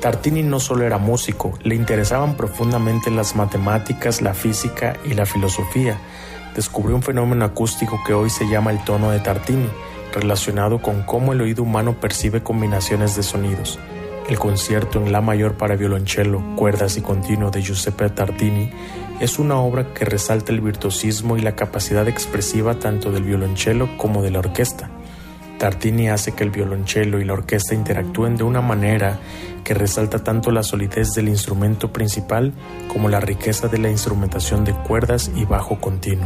Tartini no solo era músico, le interesaban profundamente las matemáticas, la física y la filosofía. Descubrió un fenómeno acústico que hoy se llama el tono de Tartini, relacionado con cómo el oído humano percibe combinaciones de sonidos. El concierto en la mayor para violonchelo, cuerdas y continuo de Giuseppe Tartini es una obra que resalta el virtuosismo y la capacidad expresiva tanto del violonchelo como de la orquesta. Tartini hace que el violonchelo y la orquesta interactúen de una manera que resalta tanto la solidez del instrumento principal como la riqueza de la instrumentación de cuerdas y bajo continuo.